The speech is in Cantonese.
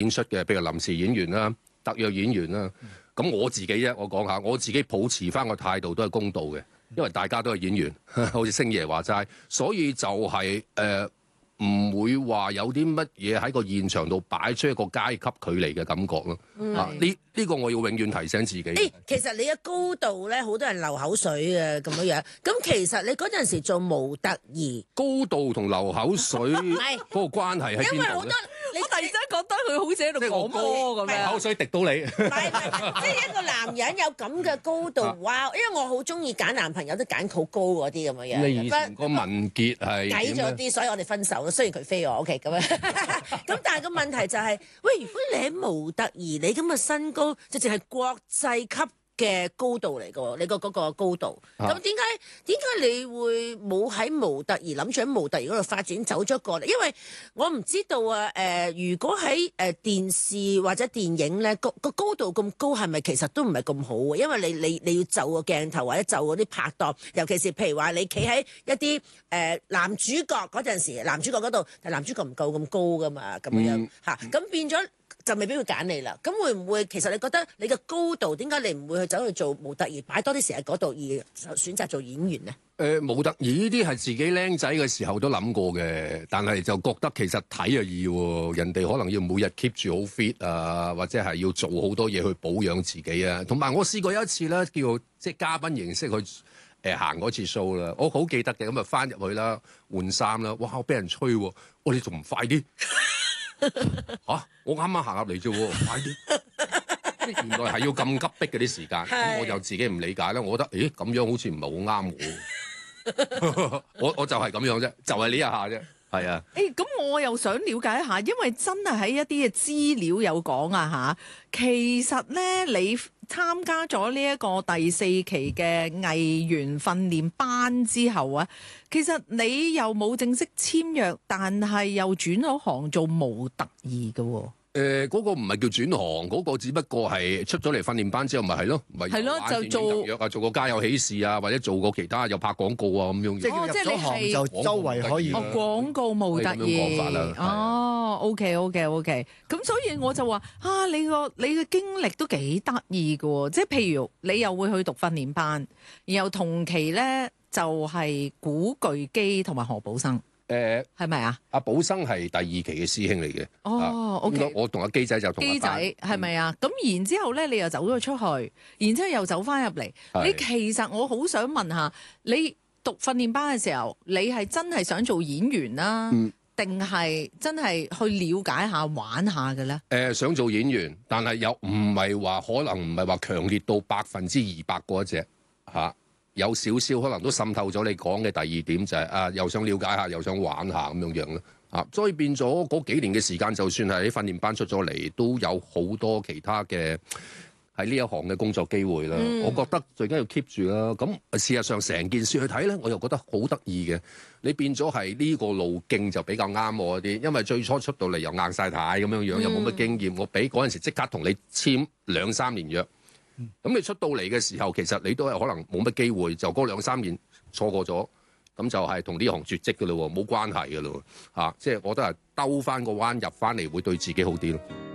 出嘅，譬如臨時演員啦、特約演員啦。咁我自己啫，我講下，我自己抱持翻個態度都係公道嘅，因為大家都係演員，好似星爺話齋，所以就係唔會話有啲乜嘢喺個現場度擺出一個階級距離嘅感覺咯。呢個我要永遠提醒自己。 其實你嘅高度咧，好多人流口水嘅咁樣。咁其實你嗰陣時做模特兒， 高度同流口水嗰個關係喺邊度咧？ 因為好多我突然間覺得佢好似喺度講波咁樣， 口水滴到你。 唔係，即係一個男人有咁嘅高度，哇！因為我好中意揀男朋友都揀好高嗰啲咁嘅樣。 你以前個文傑係矮咗啲，所以我哋分手咯。雖然佢飛我，OK 咁樣。咁但係個問題就係，喂，如果你喺模特兒，你咁嘅身高，就淨係國際級嘅高度嚟嘅喎，你個嗰個高度。咁點解你會冇喺模特兒諗住喺模特兒嗰度發展走咗過嚟？因為我唔知道啊。如果喺電視或者電影咧，個高度咁高，係咪其實都唔係咁好啊？因為你要就個鏡頭或者就嗰啲拍檔，尤其是譬如話你企喺一啲男主角嗰陣時，男主角嗰度，但男主角唔夠咁高噶嘛，咁樣嚇，咁變咗。就未必會揀你啦。咁會唔會其實你覺得你嘅高度點解你唔會去走去做模特兒，擺多啲時間嗰度而選擇做演員呢？ 模特兒呢啲係自己僆仔嘅時候都諗過嘅，但係就覺得其實睇就易喎，人哋可能要每日 keep 住好 fit 啊，或者係要做好多嘢去保養自己啊。同埋我試過有一次咧，叫即係嘉賓形式去行嗰次 show 啦，我好記得嘅。咁啊翻入去啦，換衫啦，哇！我俾人吹喎，你仲唔快啲？我啱啱行入嚟啫喎，快啲！原來係要咁急迫嗰啲時間，咁我就自己唔理解啦。我覺得，咁樣好似唔係好啱我。我就係咁樣啫，就係呢一下啫。係啊。 咁我又想了解一下，因為真係喺一啲嘅資料有講啊嚇，其實咧你參加咗呢一個第4期嘅藝員訓練班之後啊，其實你又冇正式簽約，但係又轉咗行做模特兒嘅喎。 嗰個唔係叫轉行，嗰個只不過係出咗嚟訓練班之後，咪係咯，就做約啊，做個家有喜事啊，或者做個其他又拍廣告啊咁樣。 即係入咗行就周圍可以廣告模特兒。咁樣講法啦。OK。咁所以我就話你嘅經歷都幾得意嘅喎，即係譬如你又會去讀訓練班，然後同期咧就係古巨基同埋何寶生。係咪啊？阿寶生係第2期嘅師兄嚟嘅。 OK。 我同阿基仔就同基仔係咪啊？咁然之後咧，你又走咗出去，然之後又走翻入嚟。你其實我好想問下，你讀訓練班嘅時候，你係真係想做演員啦，定係真係去了解下玩下嘅咧？ 想做演員，但係又唔係話可能唔係話強烈到200%嗰一隻嚇。有少少可能都滲透咗你講嘅第2點，就係又想了解下，又想玩下咁樣咯。所以變咗嗰幾年嘅時間，就算係喺訓練班出咗嚟，都有好多其他嘅喺呢一行嘅工作機會啦。我覺得最緊要 keep 住啦。咁事實上成件事去睇咧，我又覺得好得意嘅。你變咗係呢個路徑就比較啱我啲，因為最初出到嚟又硬晒太咁樣樣，又冇乜經驗。我俾嗰陣時即刻同你簽2-3年約。咁你出到嚟嘅時候，其實你都係可能冇乜機會，就嗰2-3年錯過咗，咁就係同呢行絕跡嘅咯喎，冇關係嘅咯喎，即係我都係兜翻個彎入翻嚟，會對自己好啲咯。